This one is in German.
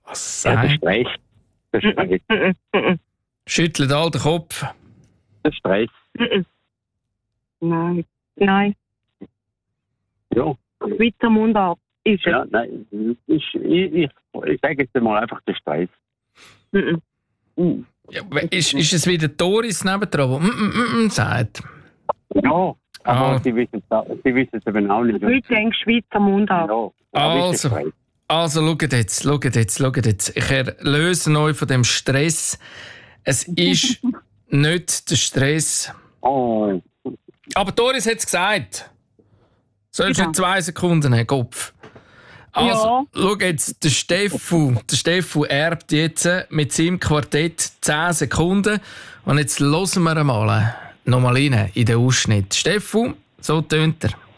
Was Ja, der sagt? Stress. Der Stress. Schüttelt all den Kopf. Der Stress. Nein. Ja. Schweizer Mundart ist es. Ja, nein. Ich sage jetzt mal einfach der Stress. Ja, ist es wieder Doris nebendran, die sagt? Ja, aber Ah. sie wissen es eben auch nicht. Ich denke Schweizer Mundart. Ja, aber ist der Also, Stress. schaut jetzt. Ich erlöse euch von dem Stress. Es ist nicht der Stress. Oh, Aber Doris hat es gesagt. Sollst du Ja. nicht 2 Sekunden haben, Kopf. Also, schau jetzt, der Steffu erbt jetzt mit seinem Quartett 10 Sekunden. Und jetzt hören wir mal nochmal rein in den Ausschnitt. Steffu, so tönt er.